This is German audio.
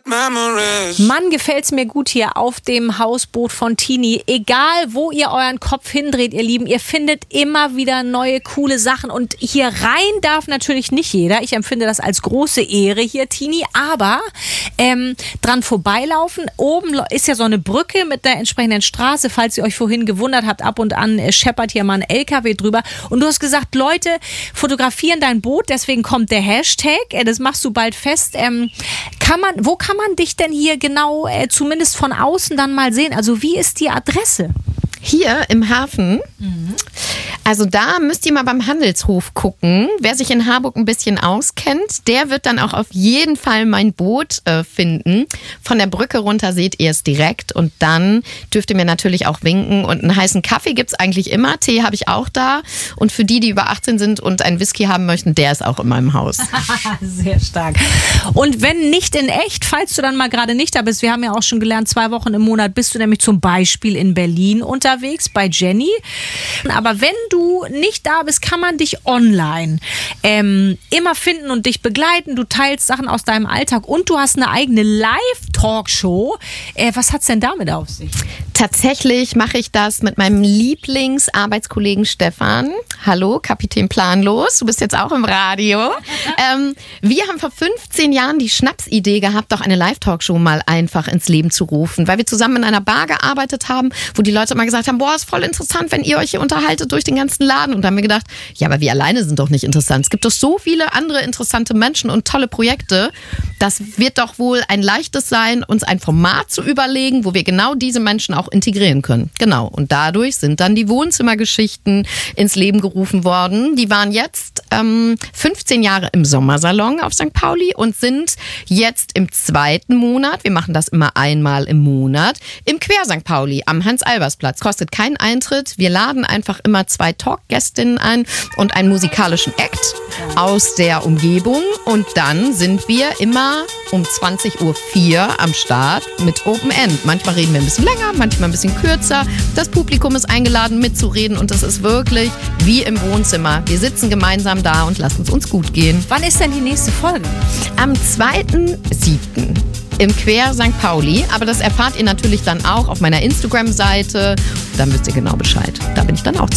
Mann, gefällt's mir gut hier auf dem Hausboot von Tini. Egal, wo ihr euren Kopf hindreht, ihr Lieben, ihr findet immer wieder neue, coole Sachen. Und hier rein darf natürlich nicht jeder. Ich empfinde das als große Ehre hier, Tini. Aber dran vorbeilaufen. Oben ist ja so eine Brücke mit der entsprechenden Straße. Falls ihr euch vorhin gewundert habt, ab und an scheppert hier mal ein LKW drüber. Und du hast gesagt, Leute, fotografieren dein Boot. Deswegen kommt der Hashtag. Das machst du bald fest. Wo kann man dich denn hier genau, zumindest von außen dann mal sehen? Also wie ist die Adresse? Hier im Hafen. Also da müsst ihr mal beim Handelshof gucken. Wer sich in Harburg ein bisschen auskennt, der wird dann auch auf jeden Fall mein Boot finden. Von der Brücke runter seht ihr es direkt und dann dürft ihr mir natürlich auch winken. Und einen heißen Kaffee gibt's eigentlich immer. Tee habe ich auch da. Und für die über 18 sind und einen Whisky haben möchten, der ist auch immer im Haus. Sehr stark. Und wenn nicht in echt, falls du dann mal gerade nicht da bist, wir haben ja auch schon gelernt, 2 Wochen im Monat bist du nämlich zum Beispiel in Berlin unterwegs bei Jenny. Aber wenn du nicht da bist, kann man dich online immer finden und dich begleiten. Du teilst Sachen aus deinem Alltag und du hast eine eigene Live-Talkshow. Was hat's denn damit auf sich? Tatsächlich mache ich das mit meinem Lieblingsarbeitskollegen Stefan. Hallo, Kapitän Planlos. Du bist jetzt auch im Radio. Wir haben vor 15 Jahren die Schnapsidee gehabt, doch eine Live-Talkshow mal einfach ins Leben zu rufen, weil wir zusammen in einer Bar gearbeitet haben, wo die Leute immer gesagt haben, boah, ist voll interessant, wenn ihr euch hier unterhaltet durch den ganzen Laden. Und da haben wir gedacht, ja, aber wir alleine sind doch nicht interessant. Es gibt doch so viele andere interessante Menschen und tolle Projekte. Das wird doch wohl ein leichtes sein, uns ein Format zu überlegen, wo wir genau diese Menschen auch integrieren können. Genau. Und dadurch sind dann die Wohnzimmergeschichten ins Leben gerufen worden. Die waren jetzt 15 Jahre im Sommersalon auf St. Pauli und sind jetzt im 2. Monat, wir machen das immer einmal im Monat, im Quer St. Pauli am Hans-Albers-Platz. Kostet keinen Eintritt. Wir laden einfach immer 2 Talkgästinnen ein und einen musikalischen Act aus der Umgebung. Und dann sind wir immer um 20.04 Uhr am Start mit Open End. Manchmal reden wir ein bisschen länger, manchmal ein bisschen kürzer. Das Publikum ist eingeladen mitzureden und es ist wirklich wie im Wohnzimmer. Wir sitzen gemeinsam da und lassen es uns gut gehen. Wann ist denn die nächste Folge? Am 2.7. im Quer St. Pauli. Aber das erfahrt ihr natürlich dann auch auf meiner Instagram-Seite. Dann wisst ihr genau Bescheid. Da bin ich dann auch